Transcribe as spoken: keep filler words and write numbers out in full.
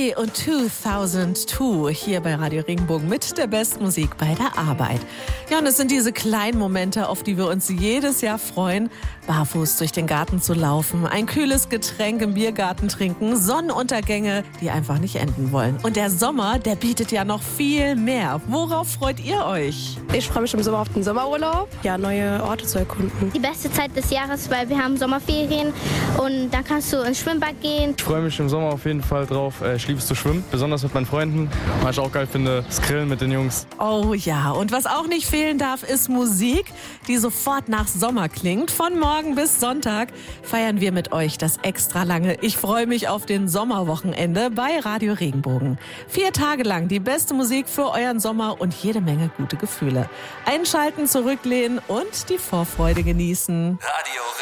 Ray und zweitausendzwei hier bei Radio Regenbogen mit der besten Musik bei der Arbeit. Ja, und es sind diese kleinen Momente, auf die wir uns jedes Jahr freuen, barfuß durch den Garten zu laufen, ein kühles Getränk im Biergarten trinken, Sonnenuntergänge, die einfach nicht enden wollen. Und der Sommer, der bietet ja noch viel mehr. Worauf freut ihr euch? Ich freue mich im Sommer auf den Sommerurlaub, ja, neue Orte zu erkunden. Die beste Zeit des Jahres, weil wir haben Sommerferien und dann kannst du ins Schwimmbad gehen. Ich freue mich im Sommer auf jeden Fall drauf. Ich liebe es zu schwimmen, besonders mit meinen Freunden. Was ich auch geil finde, das Grillen mit den Jungs. Oh ja, und was auch nicht fehlen darf, ist Musik, die sofort nach Sommer klingt. Von morgen bis Sonntag feiern wir mit euch das extra lange Ich freue mich auf den Sommerwochenende bei Radio Regenbogen. Vier Tage lang die beste Musik für euren Sommer und jede Menge gute Gefühle. Einschalten, zurücklehnen und die Vorfreude genießen. Radio